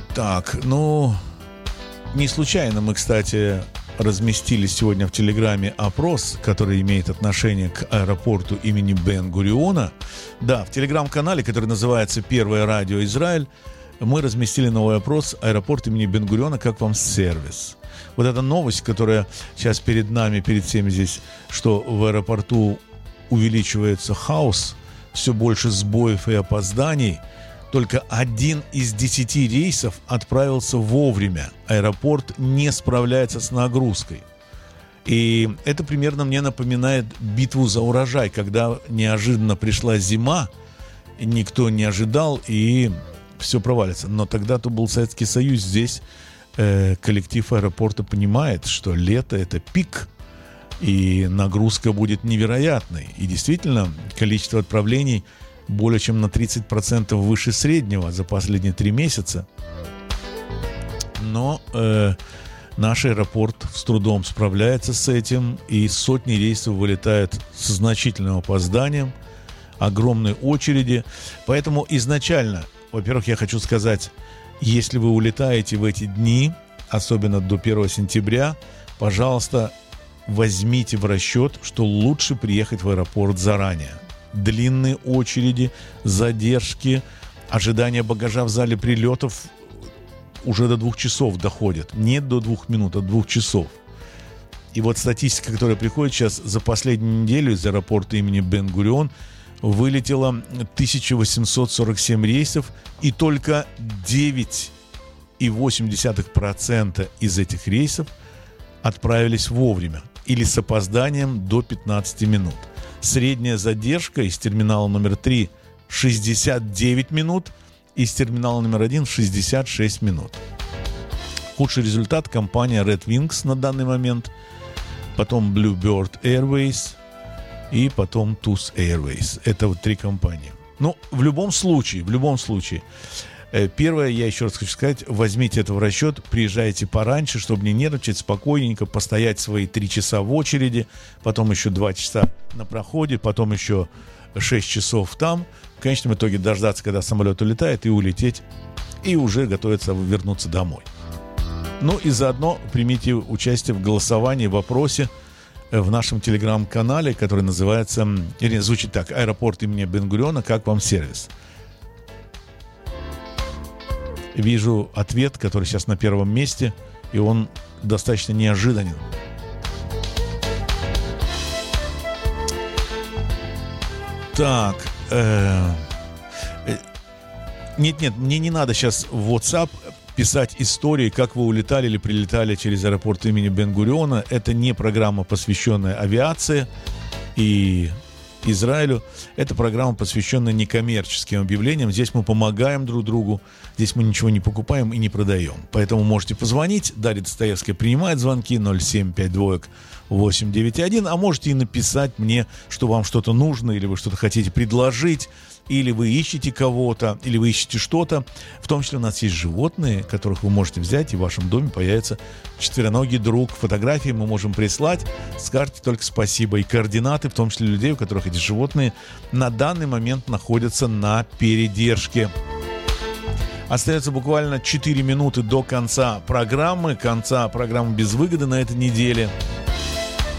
Так, ну, не случайно мы, кстати, разместили сегодня в Телеграме опрос, который имеет отношение к аэропорту имени Бен-Гуриона. Да, в Телеграм-канале, который называется «Первое радио Израиль», мы разместили новый опрос «Аэропорт имени Бен-Гуриона, как вам сервис?». Вот эта новость, которая сейчас перед нами, перед всеми здесь, что в аэропорту увеличивается хаос, все больше сбоев и опозданий. Только 1 из 10 рейсов отправился вовремя. Аэропорт не справляется с нагрузкой. И это примерно мне напоминает битву за урожай, когда неожиданно пришла зима, никто не ожидал, и все провалится. Но тогда-то был Советский Союз, здесь коллектив аэропорта понимает, что лето — это пик, и нагрузка будет невероятной. И действительно, количество отправлений более чем на 30% выше среднего за последние 3 месяца. Но наш аэропорт с трудом справляется с этим, и сотни рейсов вылетают с значительным опозданием, огромные очереди. Поэтому изначально, во-первых, я хочу сказать, если вы улетаете в эти дни, особенно до 1 сентября, пожалуйста, возьмите в расчет, что лучше приехать в аэропорт заранее. Длинные очереди, задержки, ожидание багажа в зале прилетов уже до 2 часов доходят. Не до 2 минут, а 2 часов. И вот статистика, которая приходит сейчас, за последнюю неделю из аэропорта имени Бен-Гурион вылетело 1847 рейсов, и только 9,8% из этих рейсов отправились вовремя или с опозданием до 15 минут. Средняя задержка из терминала номер 3 – 69 минут, из терминала номер 1 – 66 минут. Худший результат – компания Red Wings на данный момент, потом Bluebird Airways и потом TUS Airways. Это вот 3 компании. Ну, в любом случае, первое, я еще раз хочу сказать, возьмите это в расчет, приезжайте пораньше, чтобы не нервничать, спокойненько, постоять свои 3 часа в очереди, потом еще 2 часа на проходе, потом еще 6 часов там. В конечном итоге дождаться, когда самолет улетает, и улететь, и уже готовиться вернуться домой. Ну и заодно примите участие в голосовании, в опросе в нашем телеграм-канале, который называется, или звучит так: «Аэропорт имени Бен-Гуриона, как вам сервис?». Вижу ответ, который сейчас на первом месте, и он достаточно неожиданен. Так, нет, мне не надо сейчас в WhatsApp писать истории, как вы улетали или прилетали через аэропорт имени Бен-Гуриона. Это не программа, посвященная авиации и Израилю. Это программа, посвященная некоммерческим объявлениям. Здесь мы помогаем друг другу, здесь мы ничего не покупаем и не продаем. Поэтому можете позвонить. Дарья Достоевская принимает звонки 0752-891, а можете и написать мне, что вам что-то нужно, или вы что-то хотите предложить, или вы ищете кого-то, или вы ищете что-то. В том числе у нас есть животные, которых вы можете взять, и в вашем доме появится четвероногий друг. Фотографии мы можем прислать. Скажите только спасибо. И координаты, в том числе людей, у которых эти животные на данный момент находятся на передержке. Остается буквально 4 минуты до конца программы без выгоды на этой неделе.